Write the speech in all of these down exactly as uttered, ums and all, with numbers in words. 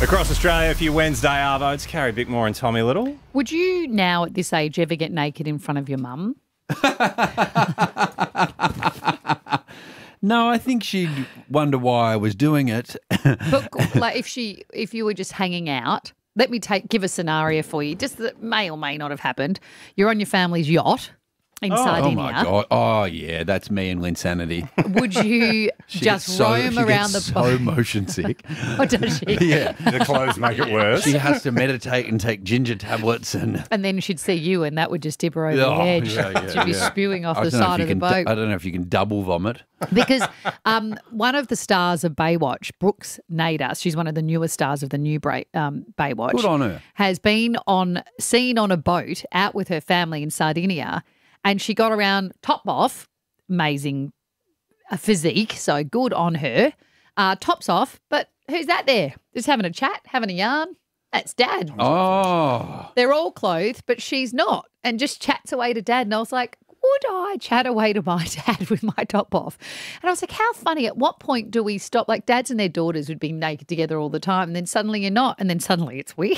Across Australia, a few Wednesday arvodes. Carrie Bickmore and Tommy Little. Would you now at this age ever get naked in front of your mum? No, I think she'd wonder why I was doing it. But like if she, if you were just hanging out, let me take give a scenario for you, just that may or may not have happened. You're on your family's yacht in Oh Sardinia. my God. Oh, yeah, that's me and Linsanity. Would you She just gets so, roam she around gets the so boat? motion sick. Oh, does she? Yeah. The clothes make it worse. She has to meditate and take ginger tablets and... And then she'd see you, and that would just tip her over Oh, the edge. yeah, yeah, She'd be yeah. spewing off I the don't know if side you of the can boat. du- I don't know if you can double vomit. Because um, one of the stars of Baywatch, Brooks Nader, she's one of the newest stars of the new Bray, um, Baywatch. Good on her. Has been on seen on a boat out with her family in Sardinia, and she got around top off, amazing uh, physique, so good on her. Uh, tops off, but who's that there? Just having a chat, having a yarn. That's Dad. Oh. They're all clothed, but she's not, and just chats away to Dad. And I was like, would I chat away to my dad with my top off? And I was like, how funny. At what point do we stop? Like dads and their daughters would be naked together all the time, and then suddenly you're not, and then suddenly it's weird.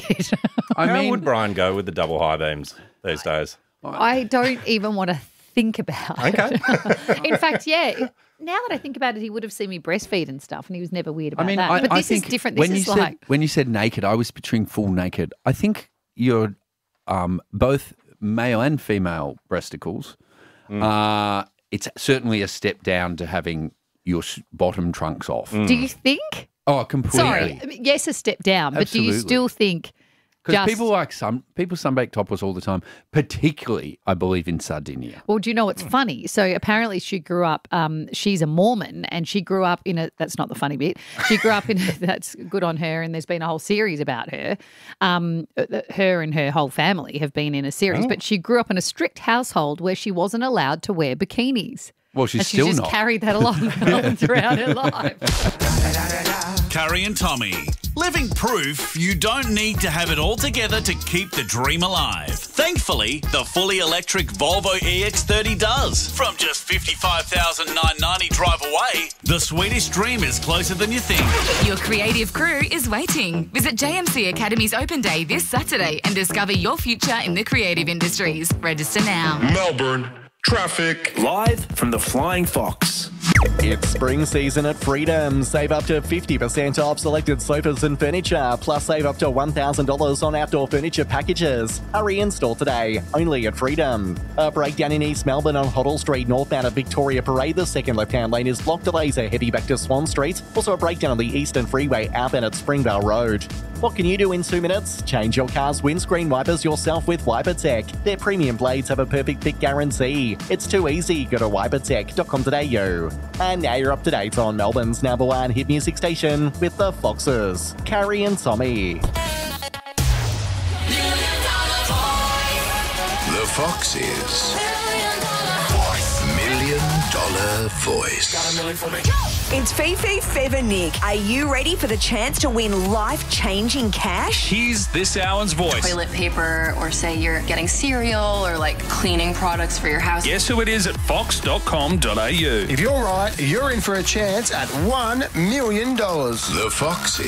I How mean, would Brian go with the double high beams these days? I don't even want to think about Okay. it. In fact, yeah, now that I think about it, he would have seen me breastfeed and stuff, and he was never weird about I mean, that. I, but I this is think different. This when is you like, said, when you said naked, I was picturing full naked. I think you're um, both male and female breasticles. Mm. Uh, it's certainly a step down to having your s- bottom trunks off. do you think? Oh, completely. Sorry, I mean, yes, a step down, but do you Absolutely. still think? Because Just- people like some people sunbake topless all the time, particularly, I believe, in Sardinia. Well, do you know what's funny? So apparently she grew up, um, she's a Mormon, and she grew up in a, that's not the funny bit, she grew up in, a, that's good on her, and there's been a whole series about her. Um, her and her whole family have been in a series, Oh. but she grew up in a strict household where she wasn't allowed to wear bikinis. Well, she's and she still just not. carried that along throughout her life. Carrie and Tommy, living proof you don't need to have it all together to keep the dream alive. Thankfully, the fully electric Volvo E X thirty does. From just fifty-five thousand nine hundred ninety dollars drive away, the Swedish dream is closer than you think. Your creative crew is waiting. Visit J M C Academy's open day this Saturday and discover your future in the creative industries. Register now. Melbourne traffic. Live from the Flying Fox. It's spring season at Freedom. Save up to fifty percent off selected sofas and furniture, plus save up to one thousand dollars on outdoor furniture packages. Hurry in store today, only at Freedom. A breakdown in East Melbourne on Hoddle Street, northbound at Victoria Parade. The second left-hand lane is blocked. Delays are heavy back to Swan Street. Also a breakdown on the Eastern Freeway outbound at Springvale Road. What can you do in two minutes? Change your car's windscreen wipers yourself with WiperTech. Their premium blades have a perfect fit guarantee. It's too easy. Go to wiper tech dot com today, yo. And now you're up to date on Melbourne's number one hit music station with the Foxes, Carrie and Tommy. The Foxes. Million Dollar Voice. It's Fifi Fevernick. Are you ready for the chance to win life-changing cash? Here's this hour's voice. Toilet paper, or say you're getting cereal or like cleaning products for your house. Guess who it is at fox dot com dot a u. If you're right, you're in for a chance at one million dollars. The Foxes.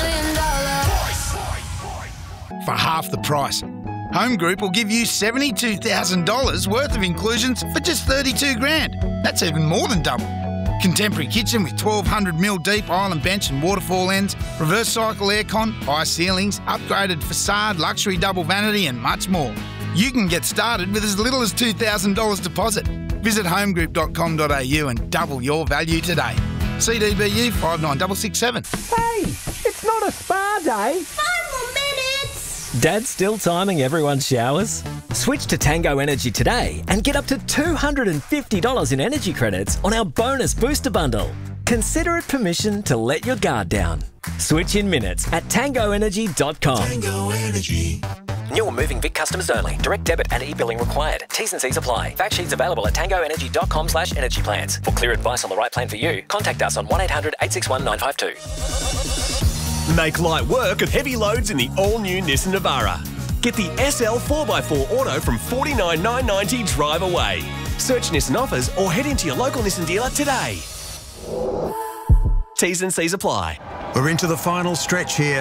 For half the price. Home Group will give you seventy-two thousand dollars worth of inclusions for just thirty-two grand. That's even more than double. Contemporary kitchen with twelve hundred mil deep island bench and waterfall ends, reverse cycle aircon, high ceilings, upgraded facade, luxury double vanity and much more. You can get started with as little as two thousand dollars deposit. Visit home group dot com dot a u and double your value today. C D B U five nine six six seven. Hey, it's not a spa day. Five more minutes. Dad's still timing everyone's showers? Switch to Tango Energy today and get up to two hundred fifty dollars in energy credits on our bonus booster bundle. Consider it permission to let your guard down. Switch in minutes at tango energy dot com. Tango Energy. New or moving Vic customers only. Direct debit and e-billing required. T's and C's apply. Fact sheets available at tango energy dot com slash energy plans. For clear advice on the right plan for you, contact us on one eight hundred eight six one nine five two. Make light work of heavy loads in the all-new Nissan Navara. Get the S L four by four Auto from forty-nine thousand nine hundred ninety dollars drive away. Search Nissan offers or head into your local Nissan dealer today. T's and C's apply. We're into the final stretch here.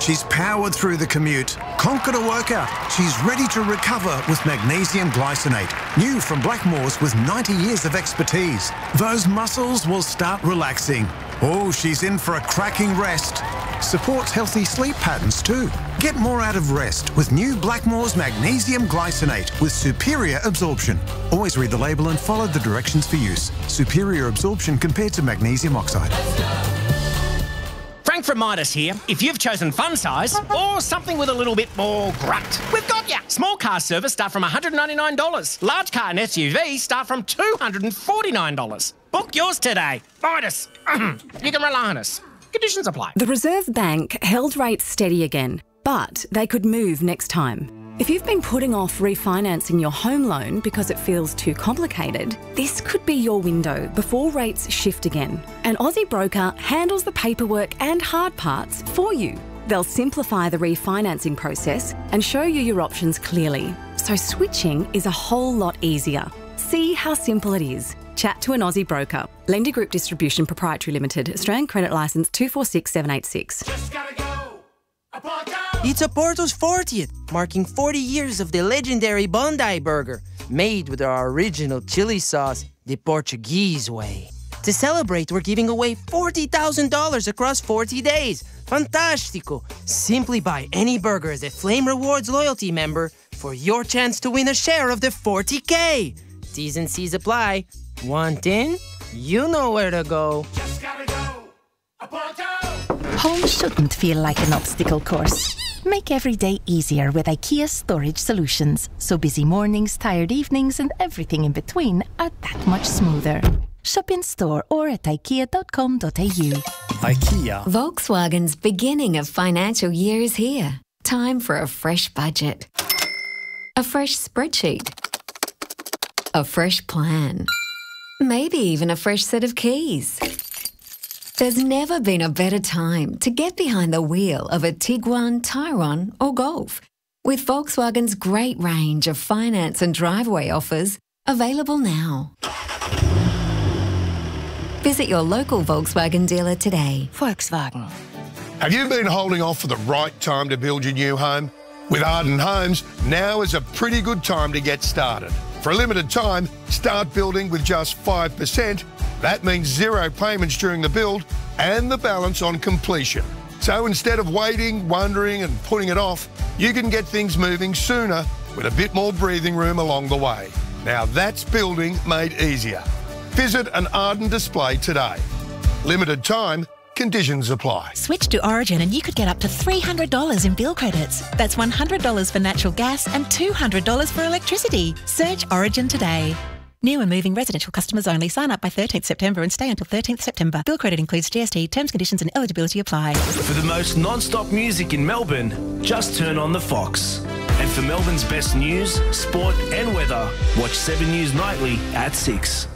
She's powered through the commute, conquered a workout. She's ready to recover with magnesium glycinate. New from Blackmores with ninety years of expertise. Those muscles will start relaxing. Oh, she's in for a cracking rest. Supports healthy sleep patterns too. Get more out of rest with new Blackmores magnesium glycinate with superior absorption. Always read the label and follow the directions for use. Superior absorption compared to magnesium oxide. Frank from Midas here. If you've chosen fun size or something with a little bit more grunt, we've got ya. Small car service start from one hundred ninety-nine dollars. Large car and S U V start from two hundred forty-nine dollars. Book yours today. Midas. You can rely on us. Conditions apply. The Reserve Bank held rates steady again, but they could move next time. If you've been putting off refinancing your home loan because it feels too complicated, this could be your window before rates shift again. An Aussie broker handles the paperwork and hard parts for you. They'll simplify the refinancing process and show you your options clearly. So switching is a whole lot easier. See how simple it is. Chat to an Aussie broker. Lender Group Distribution Proprietary Limited. Australian Credit Licence two four six seven eight six. It's Oporto's fortieth, marking forty years of the legendary Bondi Burger, made with our original chili sauce, the Portuguese way. To celebrate, we're giving away forty thousand dollars across forty days. Fantastico! Simply buy any burger as a Flame Rewards loyalty member for your chance to win a share of the forty K. T's and C's apply. Want in? You know where to go. Just gotta go. Oporto! Home shouldn't feel like an obstacle course. Make every day easier with IKEA storage solutions, so busy mornings, tired evenings, and everything in between are that much smoother. Shop in store or at ikea dot com dot a u. IKEA. Volkswagen's beginning of financial year is here. Time for a fresh budget. A fresh spreadsheet. A fresh plan. Maybe even a fresh set of keys. There's never been a better time to get behind the wheel of a Tiguan, Tyrone or Golf. With Volkswagen's great range of finance and driveway offers available now. Visit your local Volkswagen dealer today. Volkswagen. Have you been holding off for the right time to build your new home? With Arden Homes, now is a pretty good time to get started. For a limited time, start building with just five percent. That means zero payments during the build and the balance on completion. So instead of waiting, wondering and putting it off, you can get things moving sooner with a bit more breathing room along the way. Now that's building made easier. Visit an Arden display today. Limited time, conditions apply. Switch to Origin and you could get up to three hundred dollars in bill credits. That's one hundred dollars for natural gas and two hundred dollars for electricity. Search Origin today. New and moving residential customers only. Sign up by thirteenth September and stay until thirteenth September. Bill credit includes G S T. Terms, conditions and eligibility apply. For the most non-stop music in Melbourne, just turn on the Fox. And for Melbourne's best news, sport and weather, watch seven News Nightly at six.